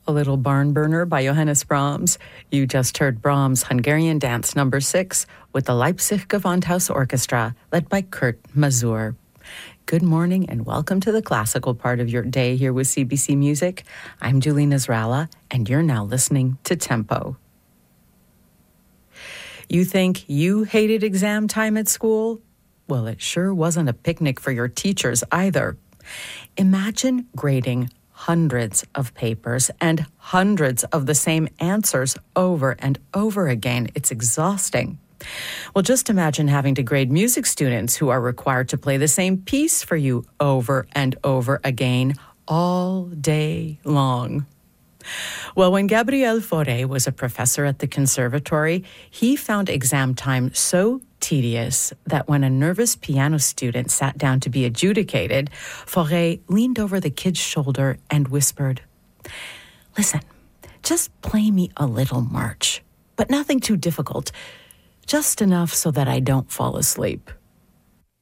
a little barn burner by Johannes Brahms. You just heard Brahms' Hungarian Dance No. 6 with the Leipzig Gewandhaus Orchestra, led by Kurt Masur. Good morning and welcome to the classical part of your day here with CBC Music. I'm Julie Nasrallah, and you're now listening to Tempo. You think you hated exam time at school? Well, it sure wasn't a picnic for your teachers either. Imagine grading hundreds of papers and hundreds of the same answers over and over again. It's exhausting. Well, just imagine having to grade music students who are required to play the same piece for you over and over again all day long. Well, when Gabriel Fauré was a professor at the conservatory, he found exam time so tedious that when a nervous piano student sat down to be adjudicated, Fauré leaned over the kid's shoulder and whispered, "Listen, just play me a little march, but nothing too difficult, just enough so that I don't fall asleep."